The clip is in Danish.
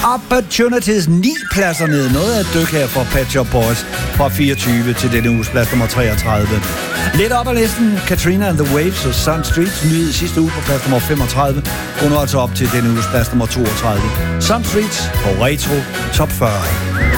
Opportunities 9 pladser ned. Noget af et dyk her for Pet Shop Boys fra 24 til denne uges plads nummer 33. Lidt op ad listen, Katrina and the Waves og Sun Streets nyede sidste uge på plads nummer 35. Går nu altså op til denne uges plads nummer 32. Sun Streets på Retro Top 40.